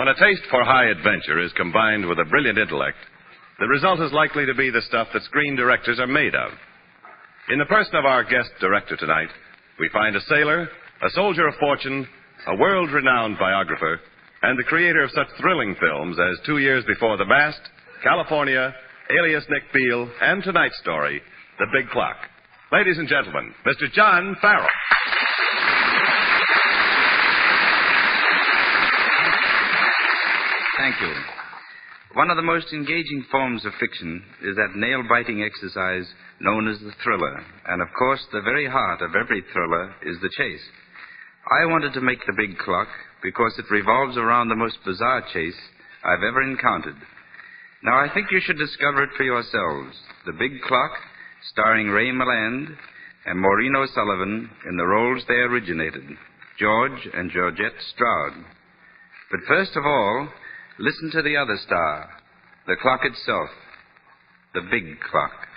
a taste for high adventure is combined with a brilliant intellect, the result is likely to be the stuff that screen directors are made of. In the person of our guest director tonight, we find a sailor, a soldier of fortune, a world-renowned biographer, and the creator of such thrilling films as 2 Years Before the Mast, California, Alias Nick Beale, and tonight's story, The Big Clock. Ladies and gentlemen, Mr. John Farrell. Thank you. One of the most engaging forms of fiction is that nail-biting exercise known as the thriller. And, of course, the very heart of every thriller is the chase. I wanted to make The Big Clock because it revolves around the most bizarre chase I've ever encountered. Now, I think you should discover it for yourselves. The Big Clock, starring Ray Milland and Maureen O'Sullivan in the roles they originated, George and Georgette Stroud. But first of all, listen to the other star, the clock itself, the Big Clock.